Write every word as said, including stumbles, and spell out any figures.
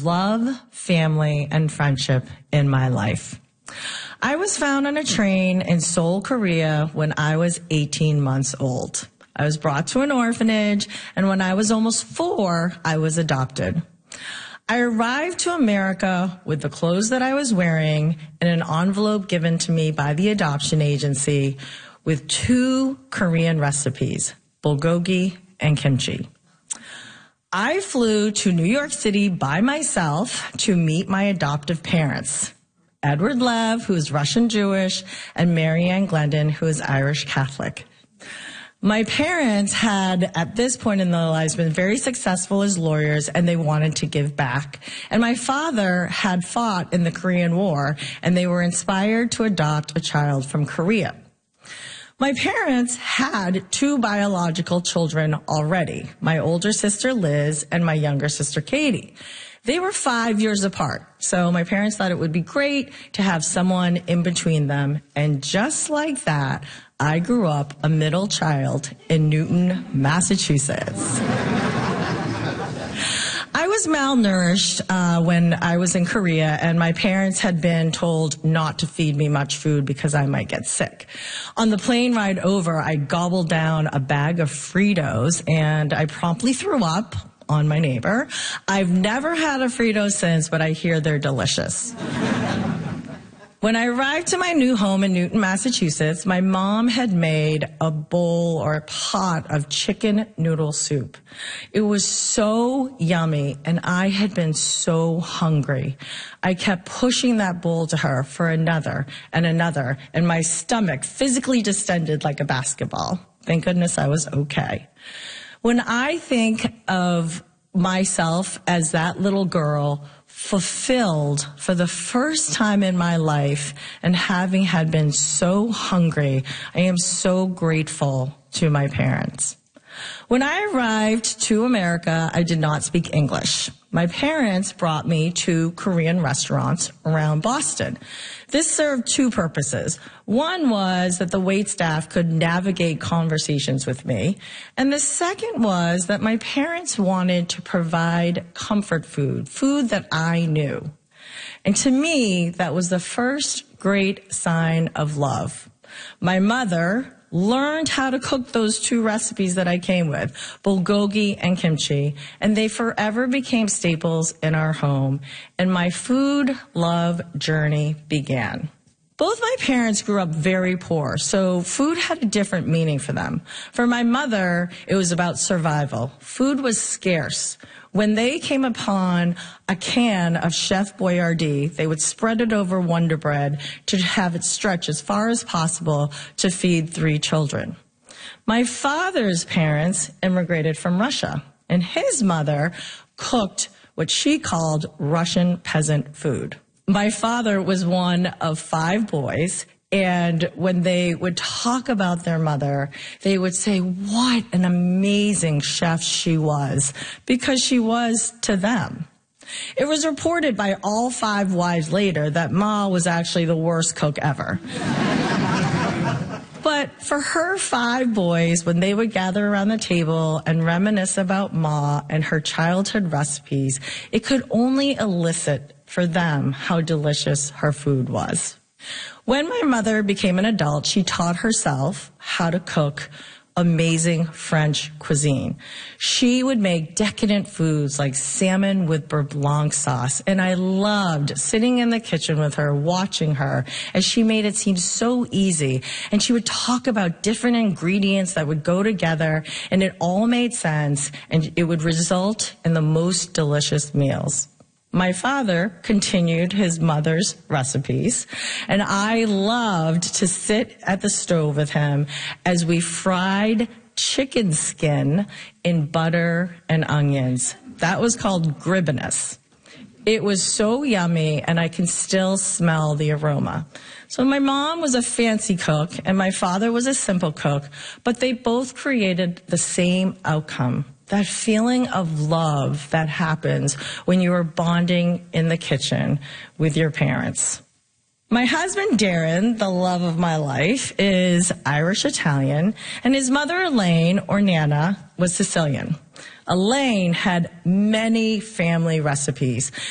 of love, family, and friendship in my life. I was found on a train in Seoul, Korea when I was eighteen months old. I was brought to an orphanage, and when I was almost four, I was adopted. I arrived to America with the clothes that I was wearing and an envelope given to me by the adoption agency with two Korean recipes, bulgogi and kimchi. I flew to New York City by myself to meet my adoptive parents, Edward Lev, who is Russian Jewish, and Mary Ann Glendon, who is Irish Catholic. My parents had, at this point in their lives, been very successful as lawyers, and they wanted to give back. And my father had fought in the Korean War, and they were inspired to adopt a child from Korea. My parents had two biological children already, my older sister Liz and my younger sister Katie. They were five years apart, so my parents thought it would be great to have someone in between them. And just like that, I grew up a middle child in Newton, Massachusetts. I was malnourished uh, when I was in Korea, and my parents had been told not to feed me much food because I might get sick. On the plane ride over, I gobbled down a bag of Fritos, and I promptly threw up on my neighbor. I've never had a Frito since, but I hear they're delicious. When I arrived to my new home in Newton, Massachusetts, my mom had made a bowl or a pot of chicken noodle soup. It was so yummy, and I had been so hungry. I kept pushing that bowl to her for another and another, and my stomach physically distended like a basketball. Thank goodness I was okay. When I think of myself as that little girl, fulfilled for the first time in my life and having had been so hungry, I am so grateful to my parents. When I arrived to America, I did not speak English. My parents brought me to Korean restaurants around Boston. This served two purposes. One was that the waitstaff could navigate conversations with me, and the second was that my parents wanted to provide comfort food, food that I knew. And to me, that was the first great sign of love. My mother learned how to cook those two recipes that I came with, bulgogi and kimchi, and they forever became staples in our home, and my food love journey began. Both my parents grew up very poor, so food had a different meaning for them. For my mother, it was about survival. Food was scarce. When they came upon a can of Chef Boyardee, they would spread it over Wonder Bread to have it stretch as far as possible to feed three children. My father's parents immigrated from Russia, and his mother cooked what she called Russian peasant food. My father was one of five boys, and when they would talk about their mother, they would say, what an amazing chef she was, because she was to them. It was reported by all five wives later that Ma was actually the worst cook ever. But for her five boys, when they would gather around the table and reminisce about Ma and her childhood recipes, it could only elicit for them how delicious her food was. When my mother became an adult, she taught herself how to cook amazing French cuisine. She would make decadent foods like salmon with beurre blanc sauce, and I loved sitting in the kitchen with her, watching her, as she made it seem so easy. And she would talk about different ingredients that would go together, and it all made sense, and it would result in the most delicious meals. My father continued his mother's recipes, and I loved to sit at the stove with him as we fried chicken skin in butter and onions. That was called gribbinus. It was so yummy, and I can still smell the aroma. So my mom was a fancy cook, and my father was a simple cook, but they both created the same outcome. That feeling of love that happens when you are bonding in the kitchen with your parents. My husband, Darren, the love of my life, is Irish-Italian, and his mother, Elaine, or Nana, was Sicilian. Elaine had many family recipes.